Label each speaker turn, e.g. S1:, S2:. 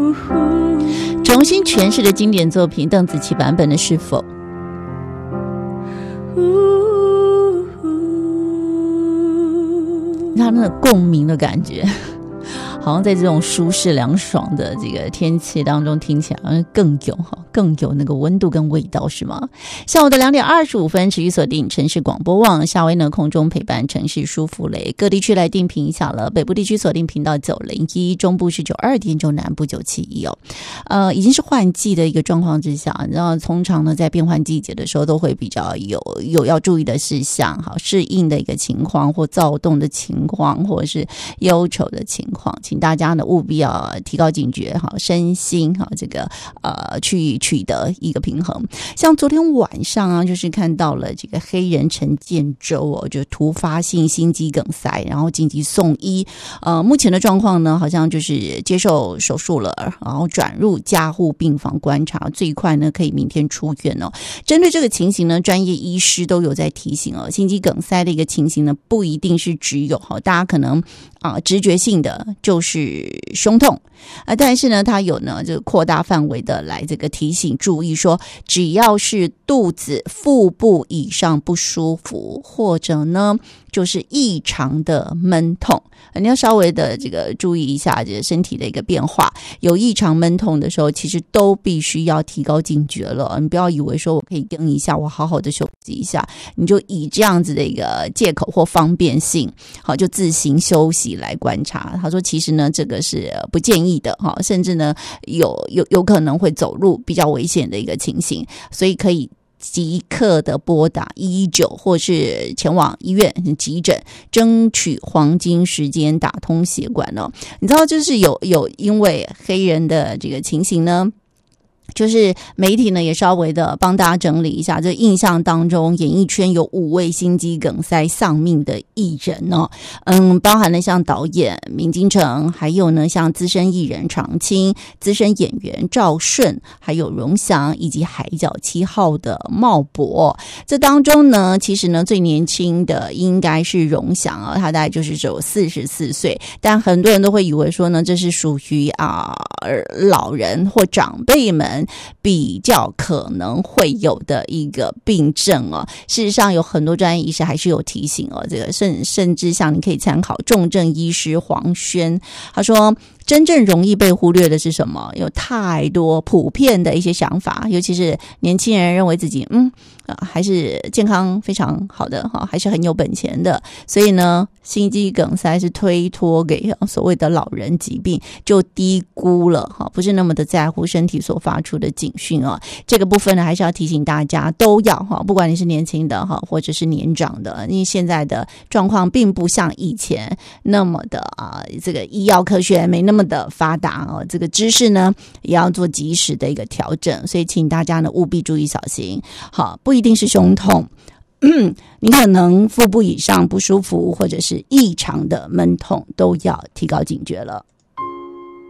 S1: 重新诠释的经典作品，邓紫棋版本的《是否》。他那个共鸣的感觉，好像在这种舒适凉爽的这个天气当中听起来更有那个温度跟味道，是吗？下午的2点25分，持续锁定城市广播网，夏威呢空中陪伴城市舒服雷，各地区来定频一下了。北部地区锁定频道901，中部是92.9，南部971哦。已经是换季的一个状况之下，你知道通常呢在变换季节的时候都会比较有要注意的事项，好适应的一个情况，或躁动的情况，或者是忧愁的情况，请大家呢务必要提高警觉，好身心好这个去取得一个平衡。像昨天晚上啊，就是看到了这个黑人陈建州哦，就突发性心肌梗塞，然后紧急送医。目前的状况呢，好像就是接受手术了，然后转入加护病房观察，最快呢可以明天出院哦。针对这个情形呢，专业医师都有在提醒哦，心肌梗塞的一个情形呢，不一定是只有大家可能直觉性的就是胸痛但是呢它有呢就扩大范围的来这个提醒注意说，只要是肚子腹部以上不舒服，或者呢就是异常的闷痛，你要稍微的这个注意一下这个身体的一个变化，有异常闷痛的时候其实都必须要提高警觉了。你不要以为说我可以跟一下，我好好的休息一下，你就以这样子的一个借口或方便性好就自行休息来观察。他说其实呢这个是不建议的甚至呢有可能会走入比较危险的一个情形，所以可以即刻的拨打119，或是前往医院急诊，争取黄金时间打通血管哦。你知道就是有因为黑人的这个情形呢，就是媒体呢也稍微的帮大家整理一下，这印象当中演艺圈有5位心肌梗塞丧命的艺人哦，包含了像导演闵金城，还有呢像资深艺人常青、资深演员赵顺，还有荣祥，以及海角7号的茂博。这当中呢，其实呢最年轻的应该是荣祥他大概就是只有44岁，但很多人都会以为说呢，这是属于老人或长辈们比较可能会有的一个病症哦。事实上有很多专业医师还是有提醒这个甚至像你可以参考重症医师黄轩，他说真正容易被忽略的是什么？有太多普遍的一些想法，尤其是年轻人认为自己还是健康非常好的还是很有本钱的，所以呢心肌梗塞是推脱给所谓的老人疾病，就低估了不是那么的在乎身体所发出的警讯这个部分呢还是要提醒大家都要不管你是年轻的或者是年长的，因为现在的状况并不像以前那么的这个医药科学没那么的发达这个知识呢也要做及时的一个调整，所以请大家呢务必注意小心。不一定是胸痛你可能腹部以上不舒服或者是异常的闷痛，都要提高警觉了。